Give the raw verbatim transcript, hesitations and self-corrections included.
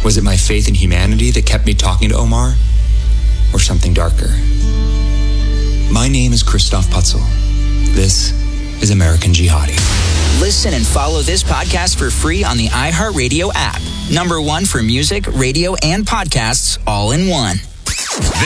Was it my faith in humanity that kept me talking to Omar? Or something darker? My name is Christoph Putzel. This is American Jihadi. Listen and follow this podcast for free on the iHeartRadio app. Number one for music, radio, and podcasts all in one.